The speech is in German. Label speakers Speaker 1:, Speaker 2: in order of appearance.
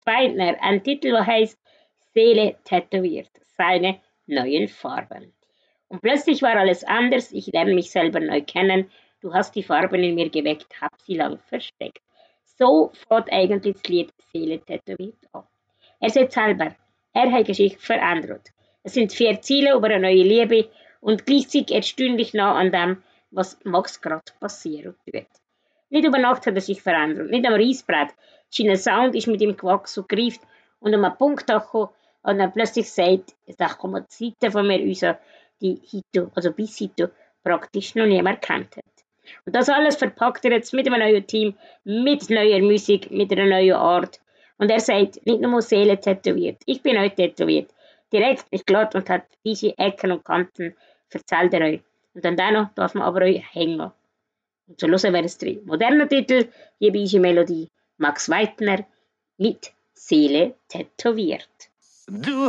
Speaker 1: Weidner, ein Titel, der heißt Seele tätowiert, seine neuen Farben. Und plötzlich war alles anders, ich lerne mich selber neu kennen, du hast die Farben in mir geweckt, hab sie lang versteckt. So fängt eigentlich das Lied Seele tätowiert an. Er sagt selber, er hat Geschichte verändert. Es sind 4 Ziele über eine neue Liebe und gleichzeitig erstaunlich nah an dem, was Max gerade passieren wird. Nicht über Nacht hat er sich verändert, nicht am Reisbrett. Sein Sound ist mit ihm gewachsen und gereift und an einem Punkt gekommen, und dann plötzlich sagt, da kommen Seiten von mir raus, die heute, also bis heute, praktisch noch niemand kennt hat. Und das alles verpackt er jetzt mit einem neuen Team, mit neuer Musik, mit einer neuen Art. Und er sagt, nicht nur Seele tätowiert, ich bin euch tätowiert. Direkt, nicht glatt und hat diese Ecken und Kanten, erzählt er euch. Und dann dennoch darf man aber euch hängen. Und so hören wir es drin. Moderner Titel, hebische Melodie, Max Weidner mit Seele tätowiert.
Speaker 2: Du